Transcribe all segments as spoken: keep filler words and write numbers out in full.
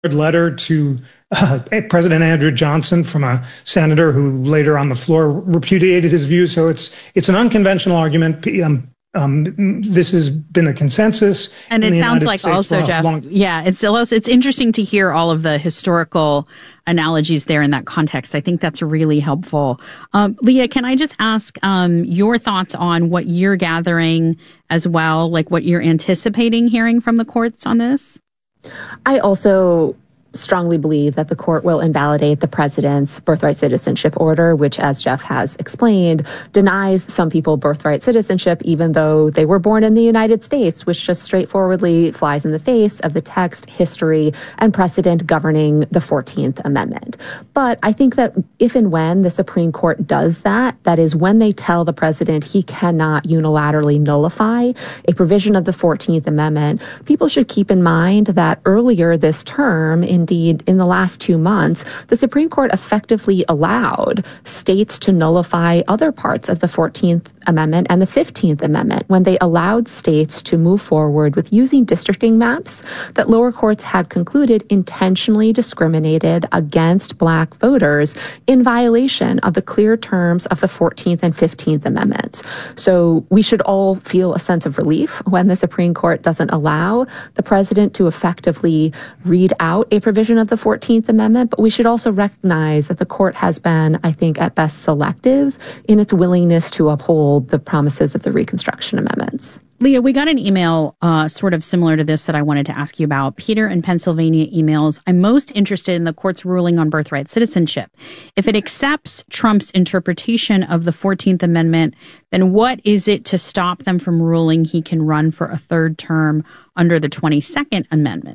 letter to uh, President Andrew Johnson from a senator who later on the floor repudiated his view. So it's it's an unconventional argument. Um, um, this has been a consensus. And it sounds United like States also, Jeff, long- yeah, it's it's interesting to hear all of the historical analogies there in that context. I think that's really helpful. Um, Leah, can I just ask um, your thoughts on what you're gathering as well, like what you're anticipating hearing from the courts on this? I also strongly believe that the court will invalidate the president's birthright citizenship order, which, as Jeff has explained, denies some people birthright citizenship, even though they were born in the United States, which just straightforwardly flies in the face of the text, history, and precedent governing the fourteenth Amendment. But I think that if and when the Supreme Court does that, that is when they tell the president he cannot unilaterally nullify a provision of the fourteenth Amendment, people should keep in mind that earlier this term, in Indeed, in the last two months, the Supreme Court effectively allowed states to nullify other parts of the fourteenth Amendment and the fifteenth Amendment when they allowed states to move forward with using districting maps that lower courts had concluded intentionally discriminated against Black voters in violation of the clear terms of the fourteenth and fifteenth Amendments. So we should all feel a sense of relief when the Supreme Court doesn't allow the president to effectively read out a provision of the fourteenth Amendment, but we should also recognize that the court has been, I think, at best selective in its willingness to uphold the promises of the Reconstruction Amendments. Leah, we got an email uh, sort of similar to this that I wanted to ask you about. Peter in Pennsylvania emails, I'm most interested in the court's ruling on birthright citizenship. If it accepts Trump's interpretation of the fourteenth Amendment, then what is it to stop them from ruling he can run for a third term under the twenty-second Amendment?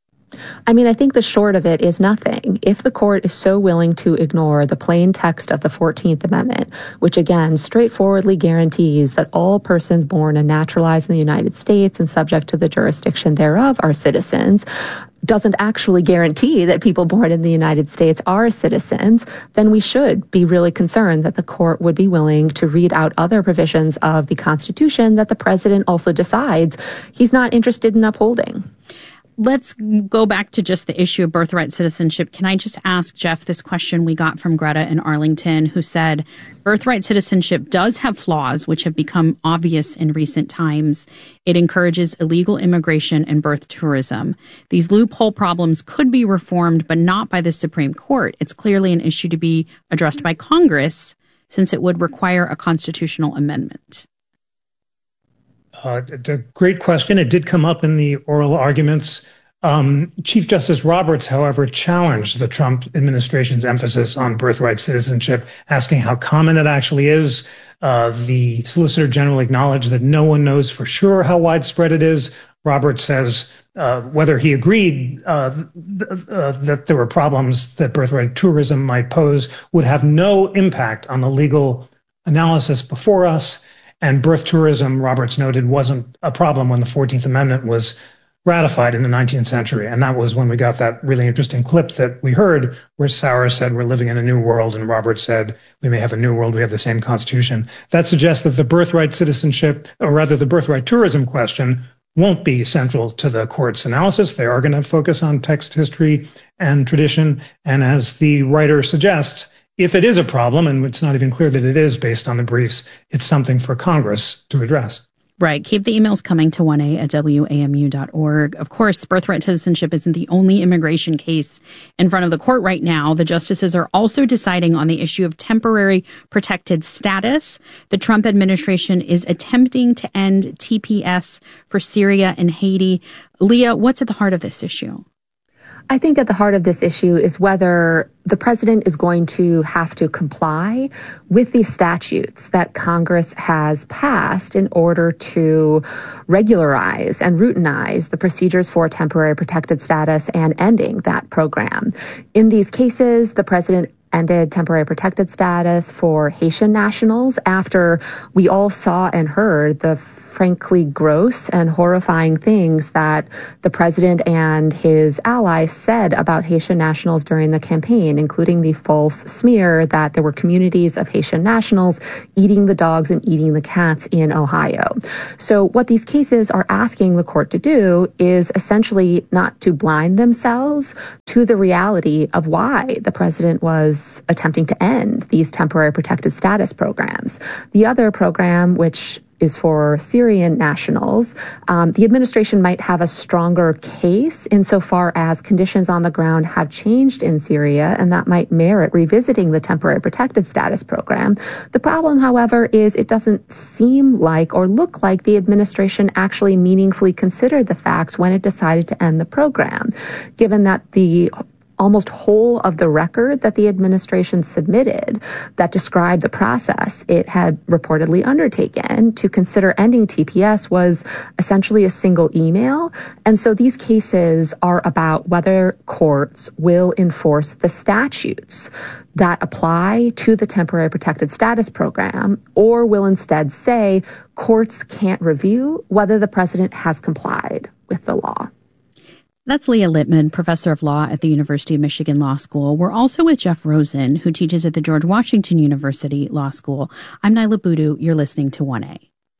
I mean, I think the short of it is nothing. If the court is so willing to ignore the plain text of the fourteenth Amendment, which again straightforwardly guarantees that all persons born and naturalized in the United States and subject to the jurisdiction thereof are citizens, doesn't actually guarantee that people born in the United States are citizens, then we should be really concerned that the court would be willing to read out other provisions of the Constitution that the president also decides he's not interested in upholding. Let's go back to just the issue of birthright citizenship. Can I just ask Jeff this question we got from Greta in Arlington, who said, birthright citizenship does have flaws which have become obvious in recent times. It encourages illegal immigration and birth tourism. These loophole problems could be reformed, but not by the Supreme Court. It's clearly an issue to be addressed by Congress, since it would require a constitutional amendment. Uh, it's a great question. It did come up in the oral arguments. Um, Chief Justice Roberts, however, challenged the Trump administration's emphasis on birthright citizenship, asking how common it actually is. Uh, the Solicitor General acknowledged that no one knows for sure how widespread it is. Roberts says uh, whether he agreed uh, th- uh, that there were problems that birthright tourism might pose would have no impact on the legal analysis before us. And birth tourism, Roberts noted, wasn't a problem when the fourteenth Amendment was ratified in the nineteenth century. And that was when we got that really interesting clip that we heard where Sauer said we're living in a new world and Roberts said we may have a new world, we have the same Constitution. That suggests that the birthright citizenship, or rather the birthright tourism question, won't be central to the court's analysis. They are going to focus on text, history, and tradition. And as the writer suggests, if it is a problem, and it's not even clear that it is based on the briefs, it's something for Congress to address. Right. Keep the emails coming to one a at w a m u dot org. Of course, birthright citizenship isn't the only immigration case in front of the court right now. The justices are also deciding on the issue of temporary protected status. The Trump administration is attempting to end T P S for Syria and Haiti. Leah, what's at the heart of this issue? I think at the heart of this issue is whether the president is going to have to comply with the statutes that Congress has passed in order to regularize and routinize the procedures for temporary protected status and ending that program. In these cases, the president ended temporary protected status for Haitian nationals after we all saw and heard the frankly gross and horrifying things that the president and his allies said about Haitian nationals during the campaign, including the false smear that there were communities of Haitian nationals eating the dogs and eating the cats in Ohio. So what these cases are asking the court to do is essentially not to blind themselves to the reality of why the president was attempting to end these temporary protected status programs. The other program, which is for Syrian nationals, um, the administration might have a stronger case insofar as conditions on the ground have changed in Syria, and that might merit revisiting the temporary protected status program. The problem, however, is it doesn't seem like or look like the administration actually meaningfully considered the facts when it decided to end the program, given that the almost whole of the record that the administration submitted that described the process it had reportedly undertaken to consider ending T P S was essentially a single email. And so these cases are about whether courts will enforce the statutes that apply to the temporary protected status program, or will instead say courts can't review whether the president has complied with the law. That's Leah Littman, professor of law at the University of Michigan Law School. We're also with Jeff Rosen, who teaches at the George Washington University Law School. I'm Nyla Boodoo. You're listening to one A.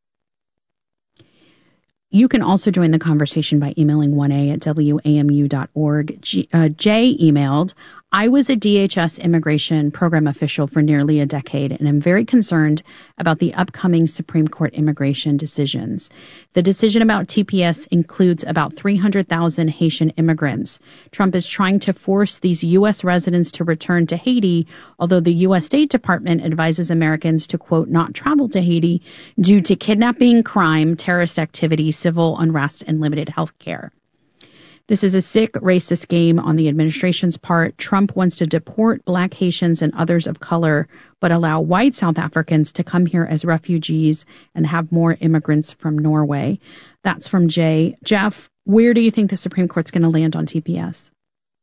You can also join the conversation by emailing one A at W A M U dot org. G, uh, Jay emailed, I was a D H S immigration program official for nearly a decade, and I'm very concerned about the upcoming Supreme Court immigration decisions. The decision about T P S includes about three hundred thousand Haitian immigrants. Trump is trying to force these U S residents to return to Haiti, although the U S State Department advises Americans to, quote, not travel to Haiti due to kidnapping, crime, terrorist activity, civil unrest, and limited health care. This is a sick, racist game on the administration's part. Trump wants to deport Black Haitians and others of color, but allow white South Africans to come here as refugees and have more immigrants from Norway. That's from Jay. Jeff, where do you think the Supreme Court's going to land on T P S?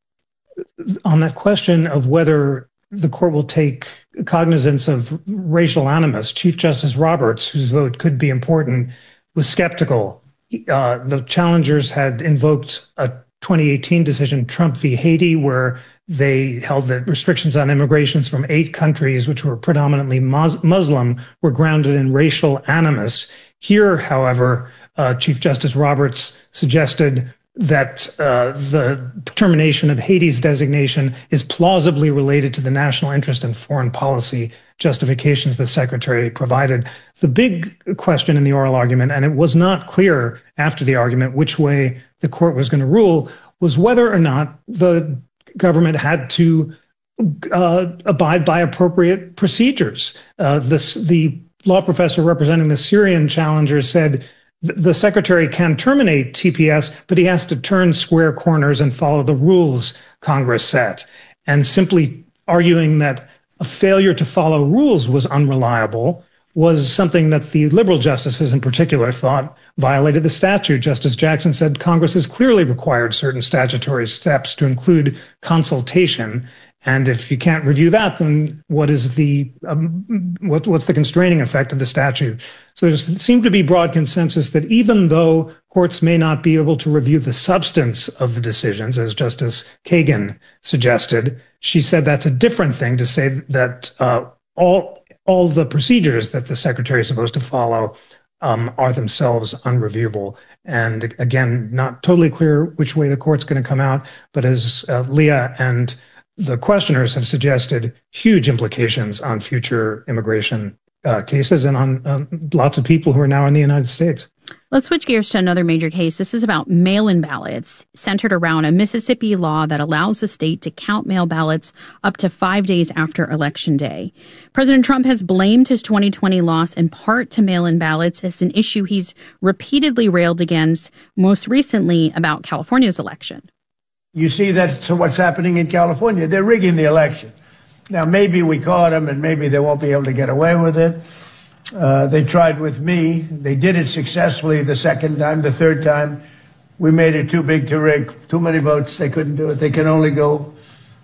On that question of whether the court will take cognizance of racial animus, Chief Justice Roberts, whose vote could be important, was skeptical. Uh, the challengers had invoked a twenty eighteen decision, Trump v. Haiti, where they held that restrictions on immigrations from eight countries, which were predominantly Mus- Muslim, were grounded in racial animus. Here, however, uh, Chief Justice Roberts suggested that uh, the determination of Haiti's designation is plausibly related to the national interest and foreign policy justifications the secretary provided. The big question in the oral argument, and it was not clear after the argument which way the court was going to rule, was whether or not the government had to uh, abide by appropriate procedures. Uh, this, the law professor representing the Syrian challengers said the secretary can terminate T P S, but he has to turn square corners and follow the rules Congress set. And simply arguing that a failure to follow rules was unreliable was something that the liberal justices in particular thought violated the statute. Justice Jackson said Congress has clearly required certain statutory steps to include consultation. And if you can't review that, then what is the um, what, what's the constraining effect of the statute? So there seemed to be broad consensus that even though courts may not be able to review the substance of the decisions, as Justice Kagan suggested, she said that's a different thing to say that uh, all all the procedures that the secretary is supposed to follow um, are themselves unreviewable. And again, not totally clear which way the court's going to come out, but as uh, Leah and the questioners have suggested, huge implications on future immigration uh, cases and on uh, lots of people who are now in the United States. Let's switch gears to another major case. This is about mail-in ballots, centered around a Mississippi law that allows the state to count mail ballots up to five days after Election Day. President Trump has blamed his twenty twenty loss in part to mail-in ballots as an issue he's repeatedly railed against, most recently about California's election. You see that's what's happening in California. They're rigging the election. Now, maybe we caught them and maybe they won't be able to get away with it. Uh, they tried with me. They did it successfully the second time. The third time, we made it too big to rig. Too many votes. They couldn't do it. They can only go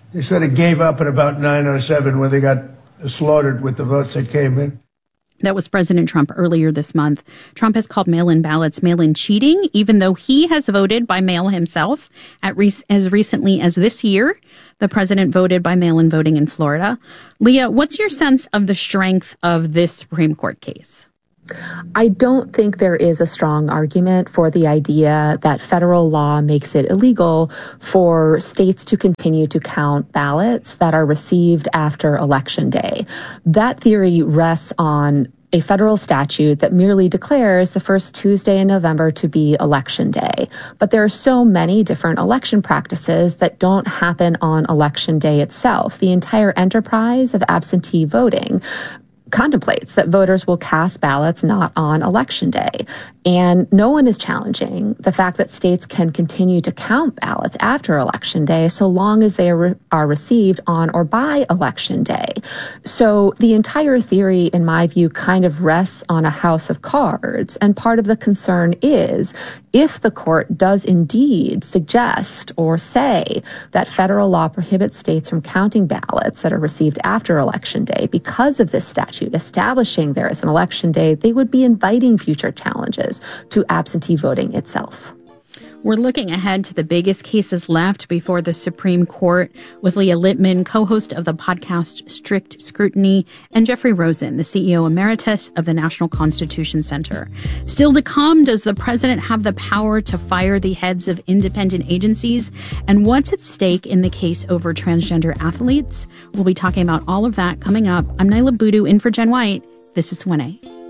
They sort of gave up at about nine oh seven when they got slaughtered with the votes that came in. That was President Trump earlier this month. Trump has called mail-in ballots mail-in cheating, even though he has voted by mail himself at re- as recently as this year. The president voted by mail-in voting in Florida. Leah, what's your sense of the strength of this Supreme Court case? I don't think there is a strong argument for the idea that federal law makes it illegal for states to continue to count ballots that are received after Election Day. That theory rests on a federal statute that merely declares the first Tuesday in November to be Election Day. But there are so many different election practices that don't happen on Election Day itself. The entire enterprise of absentee voting contemplates that voters will cast ballots not on Election Day. And no one is challenging the fact that states can continue to count ballots after Election Day so long as they are, are received on or by Election Day. So the entire theory, in my view, kind of rests on a house of cards. And part of the concern is if the court does indeed suggest or say that federal law prohibits states from counting ballots that are received after Election Day because of this statute establishing there is an Election Day, they would be inviting future challenges to absentee voting itself. We're looking ahead to the biggest cases left before the Supreme Court with Leah Littman, co-host of the podcast Strict Scrutiny, and Jeffrey Rosen, the C E O Emeritus of the National Constitution Center. Still to come, does the president have the power to fire the heads of independent agencies? And what's at stake in the case over transgender athletes? We'll be talking about all of that coming up. I'm Nyla Boodoo in for Jen White. This is one A.